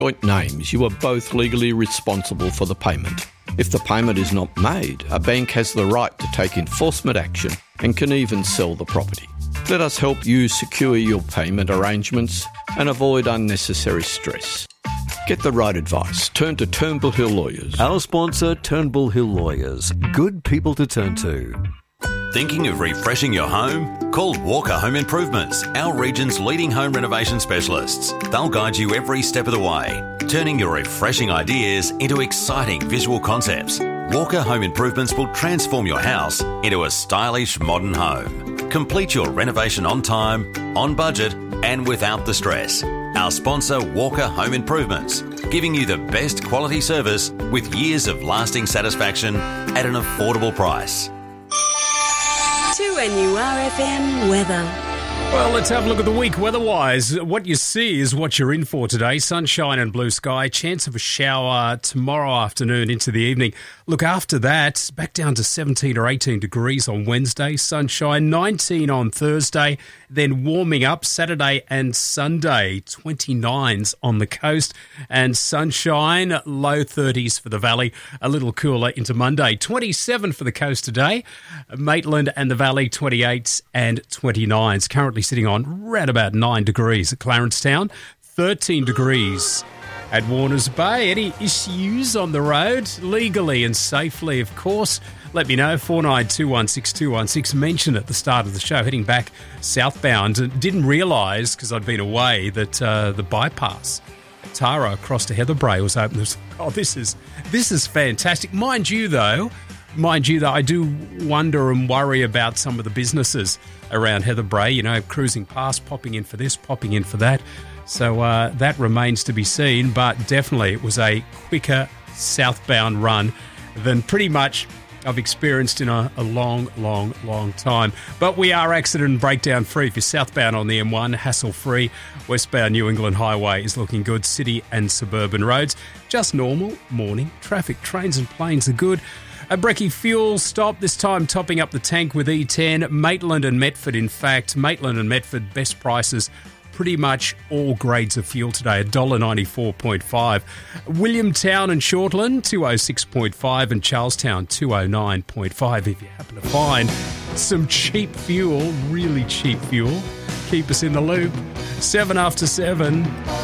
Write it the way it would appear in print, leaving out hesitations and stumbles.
joint names, you are both legally responsible for the payment. If the payment is not made, a bank has the right to take enforcement action and can even sell the property. Let us help you secure your payment arrangements and avoid unnecessary stress. Get the right advice. Turn to Turnbull Hill Lawyers. Our sponsor, Turnbull Hill Lawyers. Good people to turn to. Thinking of refreshing your home? Call Walker Home Improvements, our region's leading home renovation specialists. They'll guide you every step of the way, turning your refreshing ideas into exciting visual concepts. Walker Home Improvements will transform your house into a stylish modern home. Complete your renovation on time, on budget, and without the stress. Our sponsor, Walker Home Improvements, giving you the best quality service with years of lasting satisfaction at an affordable price. 2NURFM weather. Well, let's have a look at the week weather-wise. What you see is what you're in for today. Sunshine and blue sky. Chance of a shower tomorrow afternoon into the evening. Look, after that, back down to 17 or 18 degrees on Wednesday. Sunshine, 19 on Thursday. Then warming up Saturday and Sunday. 29s on the coast. And sunshine, low 30s for the valley. A little cooler into Monday. 27 for the coast today. Maitland and the valley, 28s and 29s. Currently sitting on right about 9 degrees at Clarencetown, 13 degrees at Warners Bay. Any issues on the road? Legally and safely, of course. Let me know, 49216216. Mentioned at the start of the show, heading back southbound. Didn't realise, because I'd been away, that the bypass, Tara across to Heatherbrae, was open. Oh, this is fantastic. Mind you, though, I do wonder and worry about some of the businesses around Heatherbrae, you know, cruising past, popping in for this, popping in for that. So that remains to be seen, but definitely it was a quicker southbound run than pretty much I've experienced in a long time. But we are accident and breakdown free. If you're southbound on the M1, hassle-free. Westbound New England Highway is looking good. City and suburban roads, just normal morning traffic. Trains and planes are good. A Brecky fuel stop, this time topping up the tank with E10. Maitland and Metford, in fact. Maitland and Metford, best prices. Pretty much all grades of fuel today, $1.94.5. Williamtown and Shortland, 206.5, and Charlestown, 209.5. If you happen to find some cheap fuel, really cheap fuel, keep us in the loop. 7 after 7.